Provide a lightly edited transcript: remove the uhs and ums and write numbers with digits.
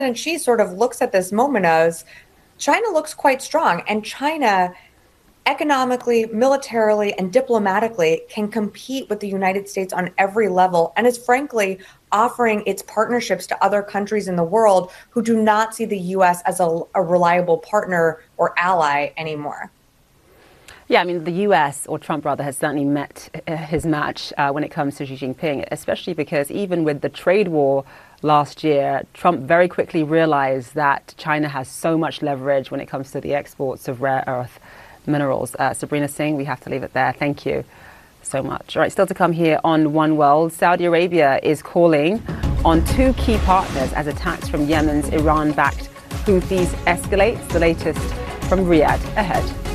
Xi sort of looks at this moment as China looks quite strong, and China economically, militarily, and diplomatically can compete with the United States on every level and is frankly offering its partnerships to other countries in the world who do not see the US as a reliable partner or ally anymore. Yeah, I mean, the US, or Trump rather, has certainly met his match when it comes to Xi Jinping, especially because even with the trade war last year, Trump very quickly realized that China has so much leverage when it comes to the exports of rare earth minerals. Sabrina Singh, we have to leave it there. Thank you so much. All right, still to come here on One World. Saudi Arabia is calling on two key partners as attacks from Yemen's Iran-backed Houthis escalate. The latest from Riyadh ahead.